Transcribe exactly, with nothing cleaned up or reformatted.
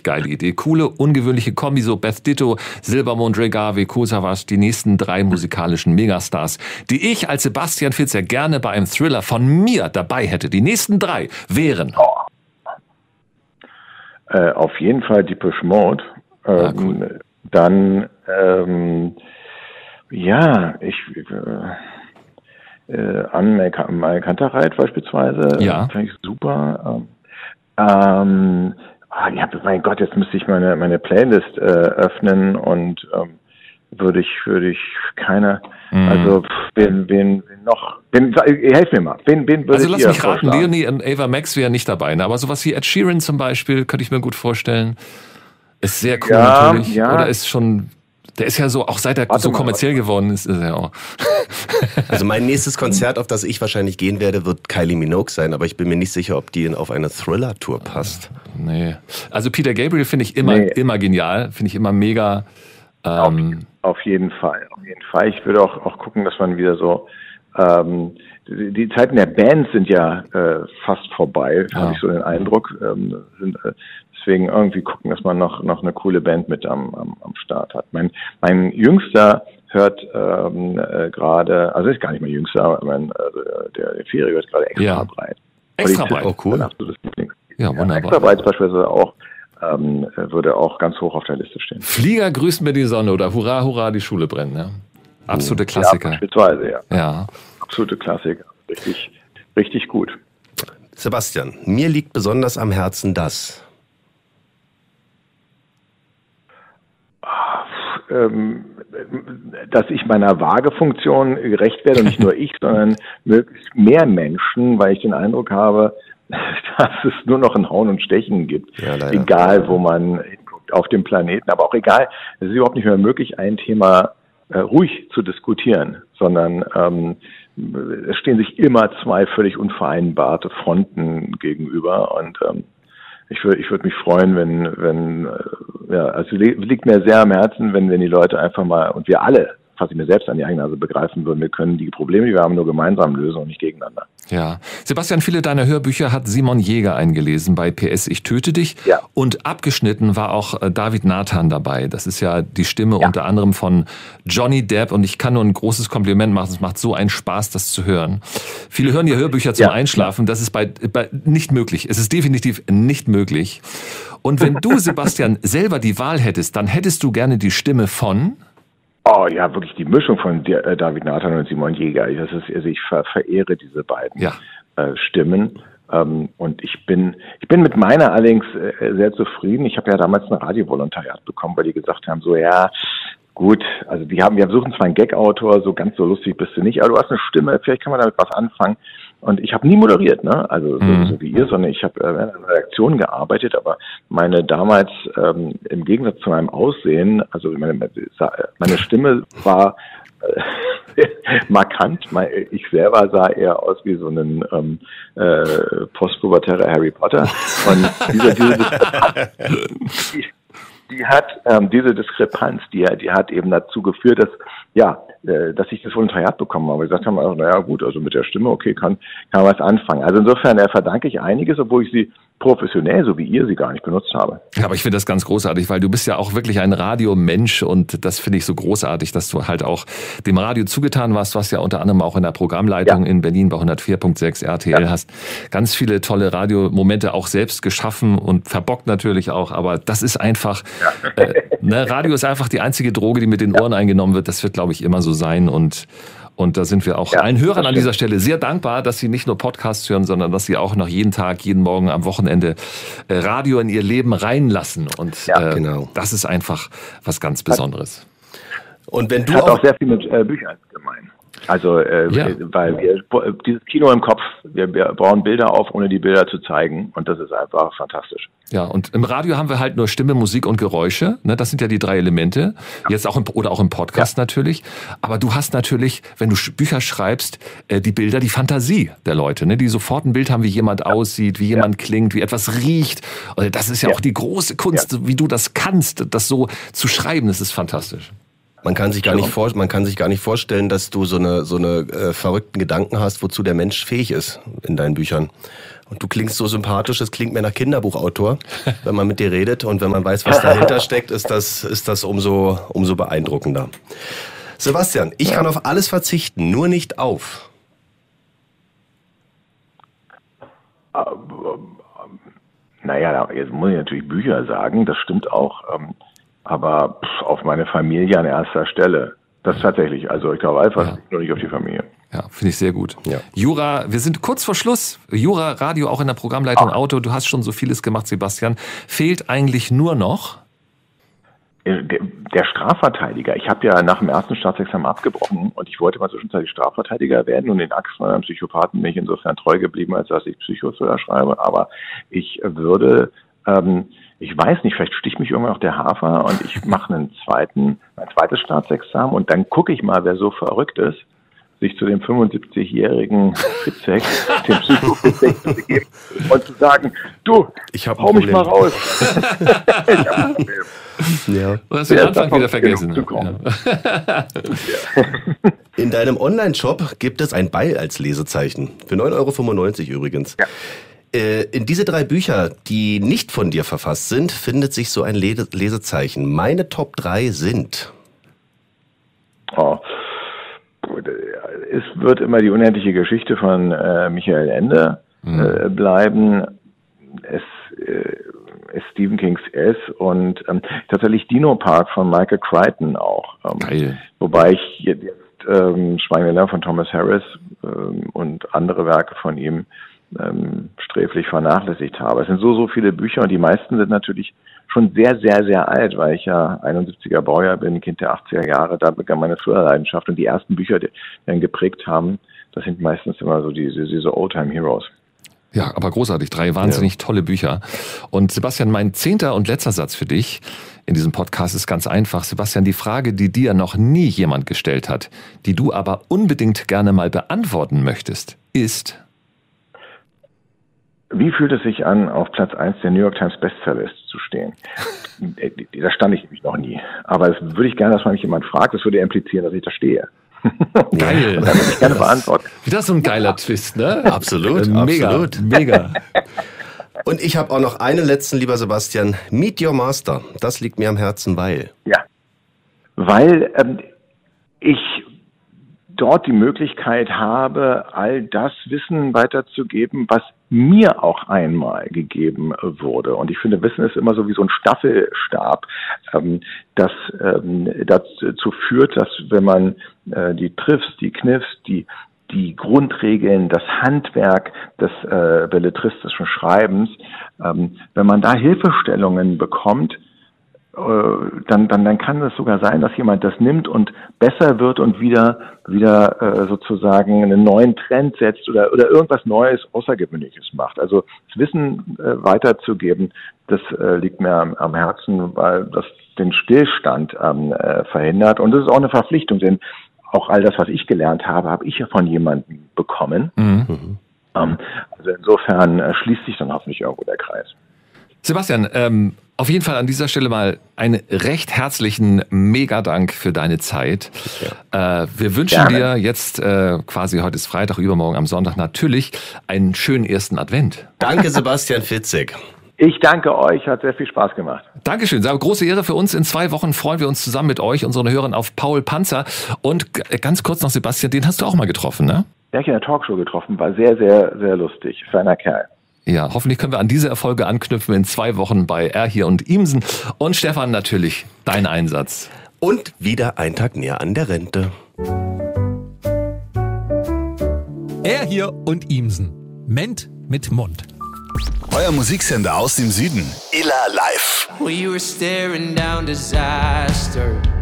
geile Idee. Coole, ungewöhnliche Kombi, so Beth Ditto, Silbermond, Regave, Kosawas, die nächsten drei musikalischen Megastars, die ich als Sebastian Fitz ja gerne bei einem Thriller von mir dabei hätte. Die nächsten drei wären... Oh. Äh, auf jeden Fall Depeche Mode. Ähm, ah, cool. Dann, ähm, ja, ich... Äh, äh, Anne Kantereit beispielsweise. Ja. Finde ich super. Ähm, ah, ja, mein Gott, jetzt müsste ich meine meine Playlist äh, öffnen und ähm, würde ich würde ich keine, mm. also wen, wen, wen noch, wen, helf mir mal, wen, wen Also lass mich raten, Leonie und Ava Max wären nicht dabei, ne? Aber sowas wie Ed Sheeran zum Beispiel, könnte ich mir gut vorstellen. Ist sehr cool ja, natürlich. Ja. Oder ist schon... Der ist ja so, auch seit er Warte so mal, kommerziell was? geworden ist, ist er auch. Also mein nächstes Konzert, auf das ich wahrscheinlich gehen werde, wird Kylie Minogue sein, aber ich bin mir nicht sicher, ob die auf eine Thriller-Tour passt. Nee. Also Peter Gabriel finde ich immer, nee. immer genial, finde ich immer mega. Ähm, auf, auf jeden Fall, auf jeden Fall. Ich würde auch, auch gucken, dass man wieder so, ähm, die, die Zeiten der Bands sind ja äh, fast vorbei, ja. habe ich so den Eindruck. Ähm, sind, äh, Deswegen irgendwie gucken, dass man noch noch eine coole Band mit am am, am Start hat. Mein mein Jüngster hört ähm, äh, gerade, also ist gar nicht mehr Jüngster, aber mein, also der, der Vierjährige hört gerade extra ja. breit. Extra breit, oh cool. Ja, wunderbar. Ja, extra breit beispielsweise auch ähm, würde auch ganz hoch auf der Liste stehen. Flieger grüßen mir die Sonne oder Hurra, Hurra, die Schule brennt. Ja. Absolute Klassiker. Ja, beispielsweise, ja. ja. Absolute Klassiker. Richtig, richtig gut. Sebastian, mir liegt besonders am Herzen das. Dass ich meiner Waagefunktion gerecht werde und nicht nur ich, sondern möglichst mehr Menschen, weil ich den Eindruck habe, dass es nur noch ein Hauen und Stechen gibt, ja, egal wo man hinguckt, auf dem Planeten, aber auch egal, es ist überhaupt nicht mehr möglich, ein Thema äh, ruhig zu diskutieren, sondern ähm, es stehen sich immer zwei völlig unvereinbarte Fronten gegenüber und ähm, Ich würde, ich würde mich freuen, wenn, wenn, ja, also liegt mir sehr am Herzen, wenn, wenn die Leute einfach mal, und wir alle, fast ich mir selbst an die eigene Nase begreifen würden, wir können die Probleme, die wir haben, nur gemeinsam lösen und nicht gegeneinander. Ja. Sebastian, viele deiner Hörbücher hat Simon Jäger eingelesen bei P S Ich töte dich. Ja. Und abgeschnitten war auch David Nathan dabei. Das ist ja die Stimme ja. unter anderem von Johnny Depp. Und ich kann nur ein großes Kompliment machen. Es macht so einen Spaß, das zu hören. Viele hören die Hörbücher zum ja. Einschlafen. Das ist bei, bei nicht möglich. Es ist definitiv nicht möglich. Und wenn du, Sebastian, selber die Wahl hättest, dann hättest du gerne die Stimme von... Oh ja, wirklich die Mischung von David Nathan und Simon Jäger. Das ist, also ich ver- verehre diese beiden ja. äh, Stimmen. Ähm, und ich bin, ich bin mit meiner allerdings äh, sehr zufrieden. Ich habe ja damals ein Radiovolontariat bekommen, weil die gesagt haben, so ja, gut, also die haben, wir suchen zwar einen Gag-Autor, so ganz so lustig bist du nicht, aber du hast eine Stimme, vielleicht kann man damit was anfangen. Und ich habe nie moderiert, ne? Also so, mhm. so wie ihr, sondern ich habe äh, in einer Redaktion gearbeitet, aber meine damals, ähm, im Gegensatz zu meinem Aussehen, also meine, meine Stimme war äh, markant. Ich selber sah eher aus wie so ein ähm, äh, postpubertärer Harry Potter. Und diese, diese Diskrepanz, die, die hat ähm, diese Diskrepanz, die, die hat eben dazu geführt, dass ja, dass ich das Volontariat bekommen habe. Wir gesagt haben, also, naja gut, also mit der Stimme, okay, kann, kann man was anfangen. Also insofern äh, verdanke ich einiges, obwohl ich sie professionell, so wie ihr sie gar nicht benutzt habe. Ja, aber ich finde das ganz großartig, weil du bist ja auch wirklich ein Radiomensch und das finde ich so großartig, dass du halt auch dem Radio zugetan warst, was ja unter anderem auch in der Programmleitung ja. in Berlin bei hundertvier Komma sechs R T L ja. hast. Ganz viele tolle Radiomomente auch selbst geschaffen und verbockt natürlich auch, aber das ist einfach, ja. äh, ne, Radio ist einfach die einzige Droge, die mit den Ohren ja. eingenommen wird. Das wird, glaube ich, immer so sein und Und da sind wir auch ja, allen Hörern an dieser Stelle sehr dankbar, dass sie nicht nur Podcasts hören, sondern dass sie auch noch jeden Tag, jeden Morgen am Wochenende Radio in ihr Leben reinlassen. Und ja, äh, genau. das ist einfach was ganz Besonderes. Und wenn du hat auch, auch sehr viel mit äh, Büchern gemein. Also, äh, ja. weil wir dieses Kino im Kopf, wir, wir bauen Bilder auf, ohne die Bilder zu zeigen. Und das ist einfach fantastisch. Ja, und im Radio haben wir halt nur Stimme, Musik und Geräusche. Ne, das sind ja die drei Elemente. Jetzt auch im, oder auch im Podcast ja. natürlich. Aber du hast natürlich, wenn du Bücher schreibst, äh, die Bilder, die Fantasie der Leute, ne, die sofort ein Bild haben, wie jemand ja. aussieht, wie jemand ja. klingt, wie etwas riecht. Und das ist ja, ja. auch die große Kunst, ja. wie du das kannst, das so zu schreiben. Das ist fantastisch. Man kann sich gar nicht vor, man kann sich gar nicht vorstellen, dass du so eine so eine äh, verrückten Gedanken hast, wozu der Mensch fähig ist in deinen Büchern. Und du klingst so sympathisch, das klingt mir nach Kinderbuchautor, wenn man mit dir redet. Und wenn man weiß, was dahinter steckt, ist das, ist das umso, umso beeindruckender. Sebastian, ich kann auf alles verzichten, nur nicht auf. Naja, jetzt muss ich natürlich Bücher sagen, das stimmt auch. Aber auf meine Familie an erster Stelle. Das tatsächlich. Also ich glaube einfach ja. nur nicht auf die Familie. Ja, finde ich sehr gut. Ja. Jura, wir sind kurz vor Schluss. Jura, Radio auch in der Programmleitung, Ach. Auto. Du hast schon so vieles gemacht, Sebastian. Fehlt eigentlich nur noch? Der, der Strafverteidiger. Ich habe ja nach dem ersten Staatsexamen abgebrochen und ich wollte mal zwischenzeitlich Strafverteidiger werden und den Achsen einem Psychopathen bin ich insofern treu geblieben, als dass ich Psychothriller schreibe. Aber ich würde... Ähm, ich weiß nicht, vielleicht sticht mich irgendwann noch der Hafer und ich mache einen zweiten, ein zweites Staatsexamen und dann gucke ich mal, wer so verrückt ist, sich zu dem fünfundsiebzigjährigen Fitzek, dem Psycho-Fitzek zu begeben und zu sagen, du, ich hab hau mich mal raus. Ich hab ein Problem. Ja. Du hast den Anfang wieder vergessen. Ja. In deinem Online-Shop gibt es ein Beil als Lesezeichen. Für neun Euro fünfundneunzig übrigens. Ja. In diese drei Bücher, die nicht von dir verfasst sind, findet sich so ein Lesezeichen. Meine Top drei sind... Oh. Es wird immer die unendliche Geschichte von äh, Michael Ende äh, bleiben. Es äh, ist Stephen Kings S und ähm, tatsächlich Dino Park von Michael Crichton auch. Ähm, Geil. Wobei ich jetzt ähm, Schweigende Lämmer von Thomas Harris ähm, und andere Werke von ihm ähm, sträflich vernachlässigt habe. Es sind so, so viele Bücher und die meisten sind natürlich schon sehr, sehr, sehr alt, weil ich ja einundsiebziger Baujahr bin, Kind der achtziger Jahre, da begann meine Thriller-Leidenschaft und die ersten Bücher, die dann geprägt haben, das sind meistens immer so diese, diese Oldtime-Heroes. Ja, aber großartig, drei wahnsinnig ja. tolle Bücher. Und Sebastian, mein zehnter und letzter Satz für dich in diesem Podcast ist ganz einfach. Sebastian, die Frage, die dir noch nie jemand gestellt hat, die du aber unbedingt gerne mal beantworten möchtest, ist... Wie fühlt es sich an, auf Platz eins der New York Times Bestsellerliste zu stehen? Da stand ich nämlich noch nie. Aber das würde ich gerne, dass man mich jemand fragt. Das würde implizieren, dass ich da stehe. Geil. Und dann würde ich gerne beantworten. Das ist so ein geiler Twist, ne? Absolut, mega, absolut. Mega. Und ich habe auch noch einen letzten, lieber Sebastian. Meet Your Master. Das liegt mir am Herzen, weil... Ja, weil ähm, ich... dort die Möglichkeit habe, all das Wissen weiterzugeben, was mir auch einmal gegeben wurde. Und ich finde, Wissen ist immer so wie so ein Staffelstab, ähm, das ähm, dazu führt, dass wenn man äh, die Triffs, die Kniffs, die die Grundregeln, das Handwerk des äh, belletristischen Schreibens, ähm, wenn man da Hilfestellungen bekommt, Dann, dann, dann kann es sogar sein, dass jemand das nimmt und besser wird und wieder, wieder äh, sozusagen einen neuen Trend setzt oder, oder irgendwas Neues, Außergewöhnliches macht. Also das Wissen äh, weiterzugeben, das äh, liegt mir am, am Herzen, weil das den Stillstand ähm, äh, verhindert. Und das ist auch eine Verpflichtung, denn auch all das, was ich gelernt habe, habe ich ja von jemandem bekommen. Mhm. Ähm, also insofern äh, schließt sich dann hoffentlich irgendwo der Kreis. Sebastian, ähm, auf jeden Fall an dieser Stelle mal einen recht herzlichen Mega-Dank für deine Zeit. Ja. Äh, wir wünschen Gerne. dir jetzt, äh, quasi heute ist Freitag, übermorgen am Sonntag natürlich, einen schönen ersten Advent. Danke, Sebastian Fitzek. Ich danke euch, hat sehr viel Spaß gemacht. Dankeschön, sehr große Ehre für uns. In zwei Wochen freuen wir uns zusammen mit euch, unseren Hörern, auf Paul Panzer. Und g- ganz kurz noch, Sebastian, den hast du auch mal getroffen, ne? Den habe ich in der Talkshow getroffen, war sehr, sehr, sehr lustig. Feiner Kerl. Ja, hoffentlich können wir an diese Erfolge anknüpfen in zwei Wochen bei Er hier und Imsen. Und Stefan, natürlich, dein Einsatz. Und wieder ein Tag näher an der Rente. Er hier und Imsen. Ment mit Mund. Euer Musiksender aus dem Süden. Illa Live. We were staring down disaster.